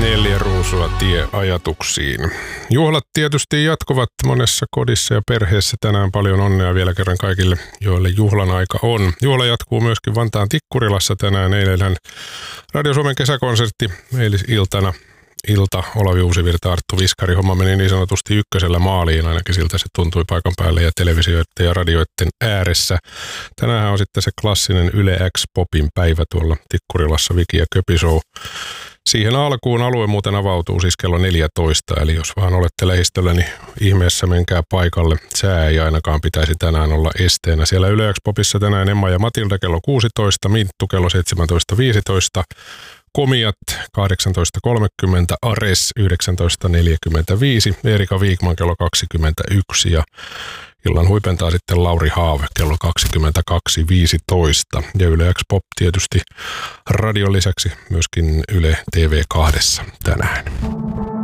4 ruusua tie ajatuksiin. Juhlat tietysti jatkuvat monessa kodissa ja perheessä. Tänään paljon onnea vielä kerran kaikille, joille juhlan aika on. Juhla jatkuu myöskin Vantaan Tikkurilassa tänään. Eilenhän Radio Suomen kesäkonsertti eilisiltana. Olavi Uusivirta, Arttu Viskari. Homma meni niin sanotusti ykkösellä maaliin, ainakin siltä se tuntui paikan päälle ja televisioiden ja radioiden ääressä. Tänään on sitten se klassinen Yle X-popin päivä tuolla Tikkurilassa, Viki ja Köpi Show. Siihen alkuun alue muuten avautuu siis kello 14, eli jos vaan olette lähistöllä, niin ihmeessä menkää paikalle. Sää ei ainakaan pitäisi tänään olla esteenä. Siellä Yle X-popissa tänään Emma ja Matilda kello 16, Minttu kello 17.15, Komiat 18.30, Ares 19.45, Erika Viikman kello 21 ja illan huipentaa sitten Lauri Haave kello 22.15. Ja Yle X Pop tietysti radion lisäksi myöskin Yle TV2 tänään.